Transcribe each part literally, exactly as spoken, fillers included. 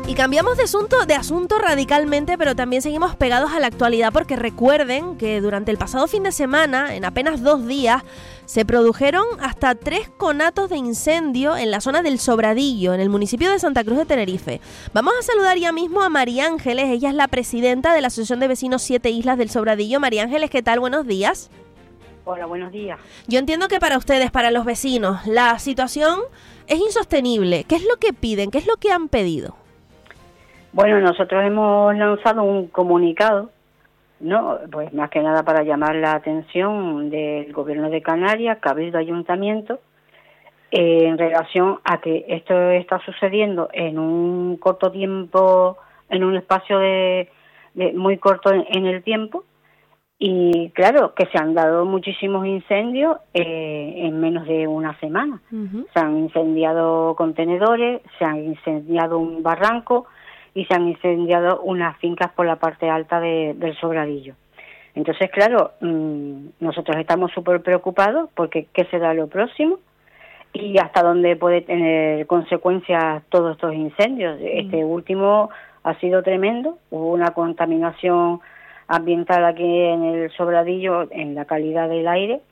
Y cambiamos de asunto, de asunto radicalmente, pero también seguimos pegados a la actualidad porque recuerden que durante el pasado fin de semana, en apenas dos días, se produjeron hasta tres conatos de incendio en la zona del Sobradillo, en el municipio de Santa Cruz de Tenerife. Vamos a saludar ya mismo a María Ángeles, ella es la presidenta de la Asociación de Vecinos Siete Islas del Sobradillo. María Ángeles, ¿qué tal? Buenos días. Hola, buenos días. Yo entiendo que para ustedes, para los vecinos, la situación es insostenible. ¿Qué es lo que piden? ¿Qué es lo que han pedido? Bueno, nosotros hemos lanzado un comunicado, ¿no? Pues más que nada para llamar la atención del Gobierno de Canarias, Cabildo, Ayuntamiento, eh, en relación a que esto está sucediendo en un corto tiempo, en un espacio de, de muy corto en, en el tiempo, y claro, que se han dado muchísimos incendios eh, en menos de una semana. Uh-huh. Se han incendiado contenedores, se han incendiado un barranco, y se han incendiado unas fincas por la parte alta de, del Sobradillo. Entonces, claro, mmm, nosotros estamos súper preocupados porque qué será lo próximo y hasta dónde puede tener consecuencias todos estos incendios. Mm. Este último ha sido tremendo, hubo una contaminación ambiental aquí en el Sobradillo, en la calidad del aire,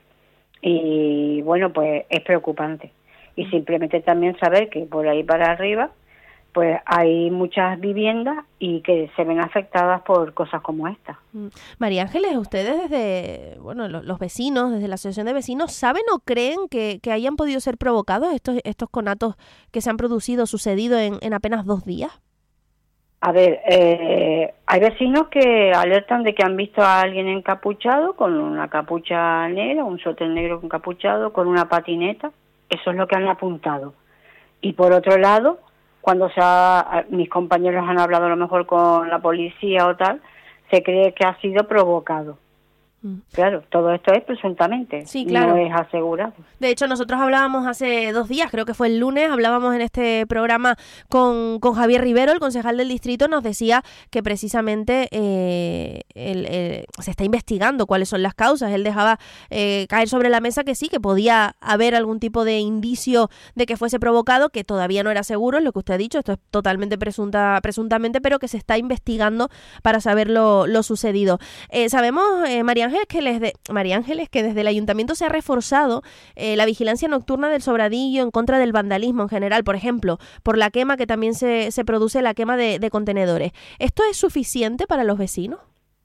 y bueno, pues es preocupante. Y simplemente también saber que por ahí para arriba pues hay muchas viviendas y que se ven afectadas por cosas como esta. María Ángeles, ustedes desde, bueno, los, los vecinos, desde la Asociación de Vecinos, ¿saben o creen que, que hayan podido ser provocados estos estos conatos que se han producido, sucedido en, en apenas dos días? A ver, eh, hay vecinos que alertan de que han visto a alguien encapuchado, con una capucha negra, un suéter negro encapuchado, con una patineta. Eso es lo que han apuntado. Y por otro lado, cuando se ha, mis compañeros han hablado a lo mejor con la policía o tal, se cree que ha sido provocado. Mm. Claro, todo esto es presuntamente, sí, claro. No es asegurado. De hecho, nosotros hablábamos hace dos días, creo que fue el lunes, hablábamos en este programa con, con Javier Rivero, el concejal del distrito, nos decía que precisamente eh, el, el, se está investigando cuáles son las causas. Él dejaba eh, caer sobre la mesa que sí, que podía haber algún tipo de indicio de que fuese provocado, que todavía no era seguro, es lo que usted ha dicho, esto es totalmente presunta, presuntamente, pero que se está investigando para saber lo, lo sucedido. Eh, sabemos, eh, María Ángeles, que desde, María Ángeles, que desde el ayuntamiento se ha reforzado eh, la vigilancia nocturna del Sobradillo en contra del vandalismo en general, por ejemplo, por la quema que también se, se produce, la quema de, de contenedores. ¿Esto es suficiente para los vecinos?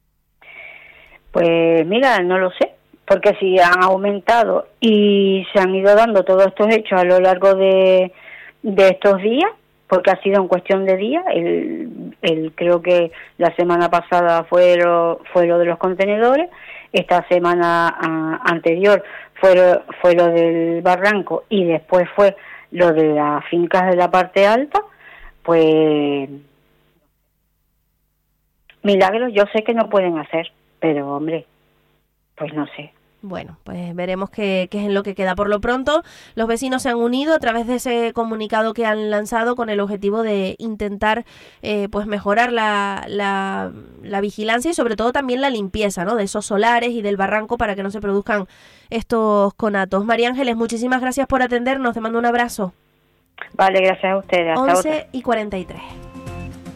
Pues mira, no lo sé, porque si han aumentado y se han ido dando todos estos hechos a lo largo de, de estos días, porque ha sido en cuestión de días, el, el, creo que la semana pasada fue lo, fue lo de los contenedores, esta semana a, anterior fue lo, fue lo del barranco y después fue lo de las fincas de la parte alta, pues milagros yo sé que no pueden hacer, pero hombre, pues no sé. Bueno, pues veremos qué, qué es en lo que queda. Por lo pronto, los vecinos se han unido a través de ese comunicado que han lanzado con el objetivo de intentar eh, pues mejorar la, la, la vigilancia y sobre todo también la limpieza, ¿no?, de esos solares y del barranco para que no se produzcan estos conatos. María Ángeles, muchísimas gracias por atendernos. Te mando un abrazo. Vale, gracias a ustedes. Hasta once otra. y cuarenta y tres.